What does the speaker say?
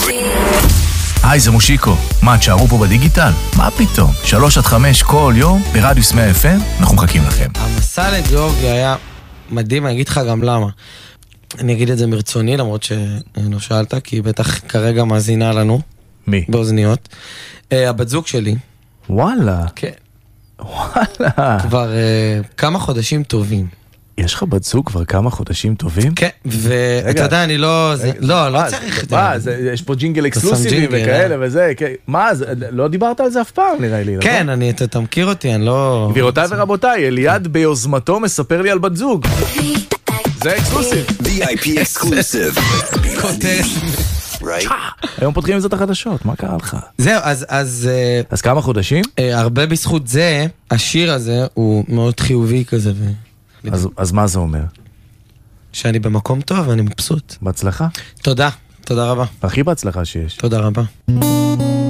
היי, זה מושיקו. מה, תשארו פה בדיגיטל? מה פתאום? 3-5 כל יום ברדיוס 100 FM, אנחנו מחכים לכם. המסע לגיאורגיה היה מדהים, אני אגיד לך גם למה. אני אגיד את זה מרצוני, למרות שלא שאלת, כי בטח כרגע מאזינה לנו. מי? באוזניות. הבת זוג שלי. וואלה. כן. וואלה. כבר כמה חודשים טובים. יש לך בת זוג כבר כמה חודשים טובים? כן, ואתה יודע, אני לא צריך את זה. יש פה ג'ינגל אקסקלוסיבי וכאלה וזה. מה, לא דיברת על זה אף פעם נראה לי. כן, אתה מכיר אותי, אני לא... גבירותיי ורבותיי, אליעד ביוזמתו מספר לי על בת זוג. זה אקסקלוסיב. VIP exclusive. כותרת. היום פותחים את זה את החדשות, מה קרה לך? זהו, אז כמה חודשים? הרבה בזכות זה, השיר הזה הוא מאוד חיובי כזה. אז מה זה אומר? שאני במקום טוב ואני מבסוט. בהצלחה. תודה רבה. הכי בהצלחה שיש. תודה רבה.